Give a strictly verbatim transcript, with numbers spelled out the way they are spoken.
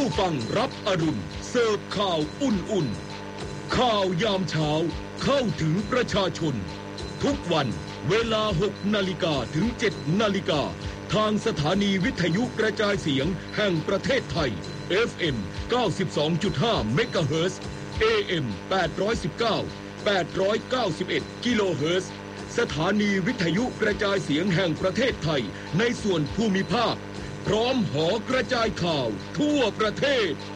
ผู้ฟังรับอรุณเสิร์ฟข่าวอุ่นๆข่าวยามเช้าเข้าถึงประชาชนทุกวันเวลาหกนาฬิกาถึงเจ็ดนาฬิกาทางสถานีวิทยุกระจายเสียงแห่งประเทศไทย เอฟ เอ็ม เก้าสิบสองจุดห้า เมกะเฮิรตซ์ เอ เอ็ม แปดร้อยสิบเก้า แปดร้อยเก้าสิบเอ็ด กิโลเฮิรตซ์สถานีวิทยุกระจายเสียงแห่งประเทศไทยในส่วนภูมิภาคพร้อมหอกระจายข่าวทั่วประเทศ